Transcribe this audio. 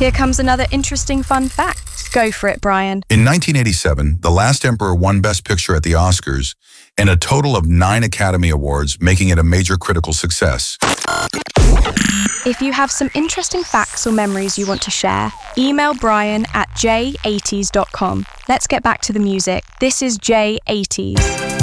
Here comes another interesting fun fact. Go for it, Brian. In 1987, The Last Emperor won Best Picture at the Oscars and a total of 9 Academy Awards, making it a major critical success. If you have some interesting facts or memories you want to share, email Brian at j80s.com. Let's get back to the music. This is J80s.